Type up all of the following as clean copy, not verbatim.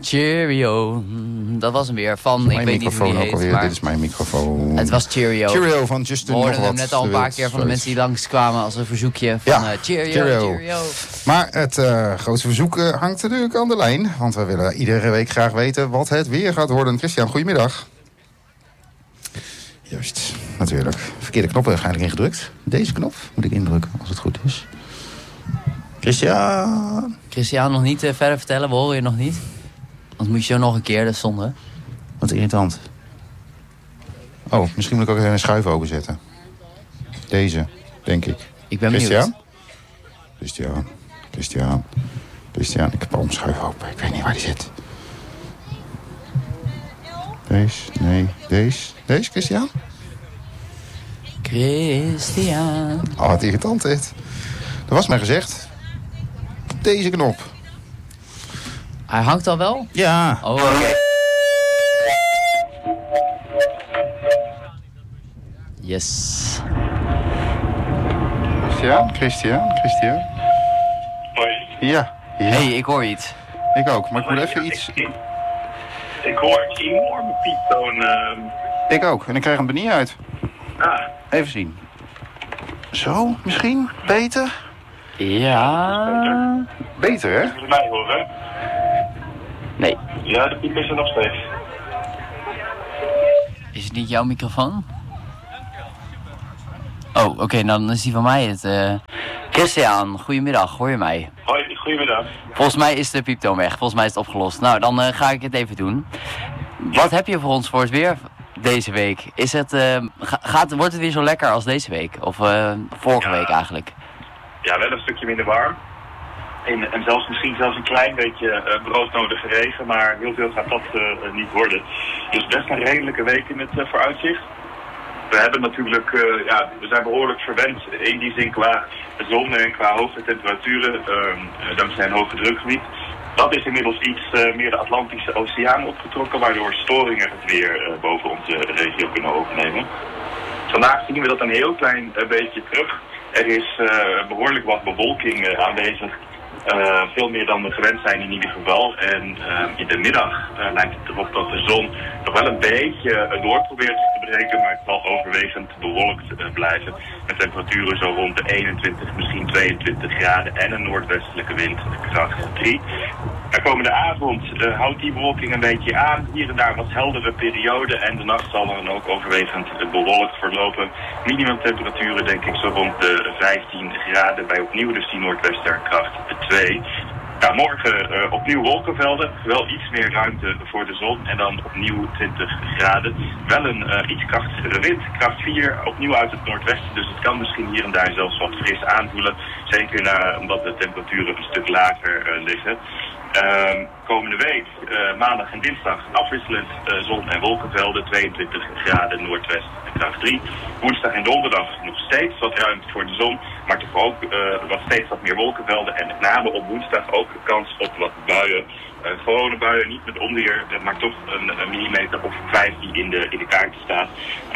Cheerio. Dat was hem weer van, ik weet niet hoe die heet. Alweer. Maar dit is mijn microfoon. het was Cheerio. Cheerio van Justin. We hoorden nog hem wat net al een paar keer van de mensen die langskwamen als een verzoekje van Cheerio. Maar het grootste verzoek hangt natuurlijk aan de lijn. Want we willen iedere week graag weten wat het weer gaat worden. Christian, goedemiddag. Juist, natuurlijk. Verkeerde knop waarschijnlijk ingedrukt. Deze knop moet ik indrukken als het goed is. Christian, nog niet verder vertellen, we horen je nog niet. Anders moet je zo nog een keer, dat is zonde. Wat irritant. Oh, misschien moet ik ook even een schuif openzetten. Deze, denk ik. Ik ben benieuwd. Christian, ik heb al een schuif open. Ik weet niet waar die zit. Deze, Christian? Oh, wat irritant dit. Dat was mij gezegd. Deze knop. Hij hangt al wel? Ja. Oh, oké. Yes. Christian. Hoi. Ja. Hey, ik hoor iets. Ik ook, maar ik moet even iets... Ik hoor een enorme pieptoon. Ik ook, en ik krijg hem er niet uit. Even zien. Zo, misschien? Beter? Ja. Beter, hè? Moet je mij horen? Nee. Ja, de piep is er nog steeds. Is het niet jouw microfoon? Oh, oké, dan is die van mij het. Christian, goedemiddag, hoor je mij? Hoi, goedemiddag. Volgens mij is de pieptoon weg, volgens mij is het opgelost. Nou, dan ga ik het even doen. Wat heb je voor ons voor het weer deze week? Is het, wordt het weer zo lekker als deze week? Of vorige week eigenlijk? Ja, wel een stukje minder warm. En zelfs misschien zelfs een klein beetje broodnodige regen, maar heel veel gaat dat niet worden. Dus best een redelijke week in het vooruitzicht. We hebben natuurlijk, we zijn behoorlijk verwend in die zin qua zon en qua hoge temperaturen, dankzij een hoge drukgebied. Dat is inmiddels iets meer de Atlantische Oceaan opgetrokken, waardoor storingen het weer boven onze regio kunnen overnemen. Vandaag zien we dat een heel klein beetje terug. Er is behoorlijk wat bewolking aanwezig. Veel meer dan we gewend zijn in ieder geval. En in de middag lijkt het erop dat de zon nog wel een beetje door probeert te breken, maar het zal overwegend bewolkt blijven. Met temperaturen zo rond de 21, misschien 22 graden en een noordwestelijke wind, kracht 3. De komende avond houdt die bewolking een beetje aan. Hier en daar wat heldere perioden en de nacht zal dan ook overwegend bewolkt verlopen. Minimumtemperaturen denk ik zo rond de 15 graden bij opnieuw dus die noordwesterkracht 2. Ja, morgen opnieuw wolkenvelden, wel iets meer ruimte voor de zon en dan opnieuw 20 graden. Wel een iets krachtigere wind, kracht 4, opnieuw uit het noordwesten, dus het kan misschien hier en daar zelfs wat fris aanvoelen. Zeker omdat de temperaturen een stuk lager liggen. Komende week, maandag en dinsdag, afwisselend zon- en wolkenvelden, 22 graden noordwest en kracht 3. Woensdag en donderdag nog steeds wat ruimte voor de zon, maar toch ook steeds wat meer wolkenvelden. En met name op woensdag ook kans op wat buien. Gewone buien, niet met onweer, maar toch een millimeter of 5 die in de kaart staat.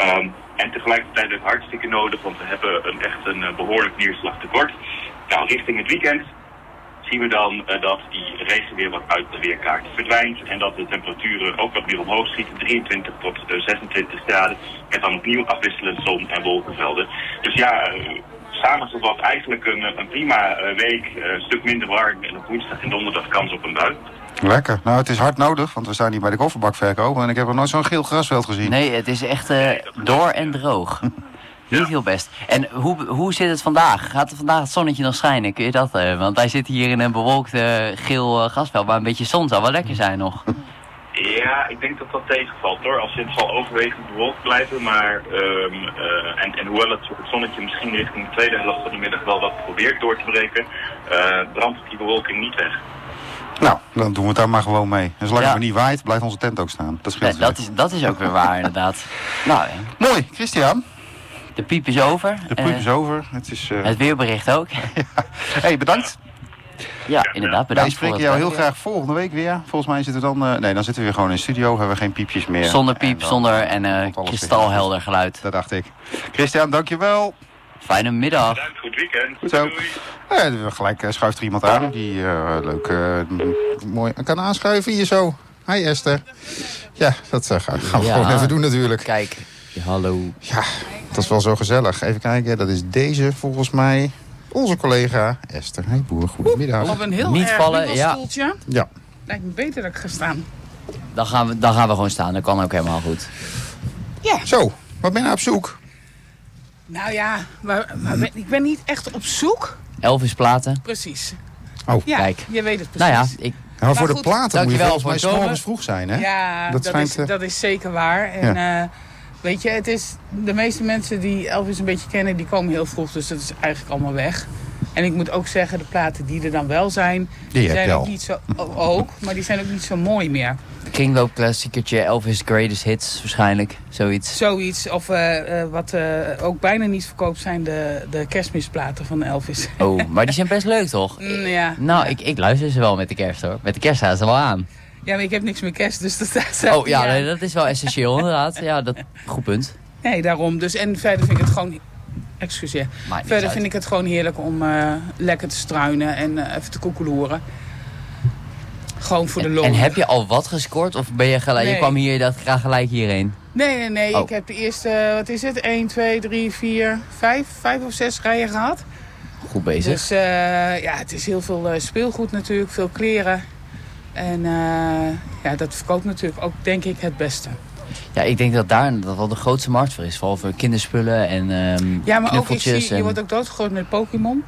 En tegelijkertijd is het hartstikke nodig, want we hebben echt een behoorlijk neerslagtekort. Nou, richting het weekend zien we dan dat die regen weer wat uit de weerkaart verdwijnt en dat de temperaturen ook wat meer omhoog schieten, 23 tot 26 graden, met dan opnieuw afwisselend zon- en wolkenvelden. Dus ja, samengevat eigenlijk een prima week, een stuk minder warm en op woensdag en donderdag kans op een bui. Lekker. Nou, het is hard nodig, want we staan hier bij de kofferbakverkoop en ik heb nog nooit zo'n geel grasveld gezien. Nee, het is echt door en droog. Niet heel best. En hoe zit het vandaag? Gaat vandaag het zonnetje nog schijnen? Kun je dat? Want wij zitten hier in een bewolkt geel gasveld, maar een beetje zon zou wel lekker zijn nog. Ja, ik denk dat dat tegenvalt hoor. Als het zal overwegend bewolkt blijven, maar en hoewel het zonnetje misschien richting de tweede helft van de middag wel wat probeert door te breken, brandt die bewolking niet weg. Nou, dan doen we het daar maar gewoon mee. En zolang het maar niet waait, blijft onze tent ook staan. Dat scheelt. Dat is ook weer waar inderdaad. Nou, mooi, Christian. De piep is over. De piep is over. Het is, het weerbericht ook. Ja. Hey, bedankt. Ja, inderdaad, bedankt. Ik spreek jou heel graag volgende week weer. Volgens mij zitten we dan... dan zitten we weer gewoon in de studio. Hebben we geen piepjes meer. Zonder piep, zonder kristalhelder geluid. Dat dacht ik. Christian, dankjewel. Fijne middag. Bedankt, goed weekend. Goed zo. Doei. Gelijk schuift er iemand aan die leuk mooi kan aanschuiven hier zo. Hi Esther. Ja, dat gaan we Ja. gewoon even doen natuurlijk. Kijk, ja, hallo. Ja, dat is wel zo gezellig. Even kijken, dat is deze volgens mij. Onze collega Esther Heijboer. Goedemiddag. Op een heel Niet erg vallen, winkelstoeltje. Ja. Lijkt me beter dat ik ga staan. Dan gaan we gewoon staan. Dat kan ook helemaal goed. Ja. Zo, wat ben je nou op zoek? Nou ja, ik ben niet echt op zoek. Elvis platen. Precies. Oh, Ja, kijk. je weet het Nou precies. ja, ik... maar voor de goed, platen moet je dankjewel volgens mij voor het komen. 's morgens vroeg zijn, hè? Ja, Dat schijnt, dat is zeker waar. En weet je, de meeste mensen die Elvis een beetje kennen, die komen heel vroeg. Dus dat is eigenlijk allemaal weg. En ik moet ook zeggen, de platen die er dan wel zijn, Die heb zijn je ook al. niet zo... Ook, maar die zijn ook niet zo mooi meer. Kringloopklassiekertje, Elvis Greatest Hits waarschijnlijk. Zoiets. Zoiets. Of wat ook bijna niet verkoopt zijn de kerstmisplaten van Elvis. Oh, maar die zijn best leuk toch? Ja. Nou, ik luister ze wel met de kerst hoor. Met de kerst staan ze wel aan. Ja, maar ik heb niks meer kerst, dus dat staat Oh ja, nee, dat is wel essentieel inderdaad. Ja, goed punt. Nee, daarom. Dus, en verder vind ik het gewoon... Excuseer. Maakt niet Verder uit. vind ik het gewoon heerlijk om lekker te struinen en even te koekeloeren. Gewoon voor de lol. En heb je al wat gescoord? Of ben je gelijk, Nee. je kwam hier, je dacht graag gelijk hierheen? Nee. Oh. Ik heb de eerste, wat is het? 1, 2, 3, 4, 5 of 6 rijen gehad. Goed bezig. Dus ja, het is heel veel speelgoed natuurlijk, veel kleren. En ja, dat verkoopt natuurlijk ook, denk ik, het beste. Ja, ik denk dat daar dat wel de grootste markt voor is. Vooral voor kinderspullen en Ja, maar ook, ik knuffeltjes. zie, je wordt ook doodgegooid met Pokémon.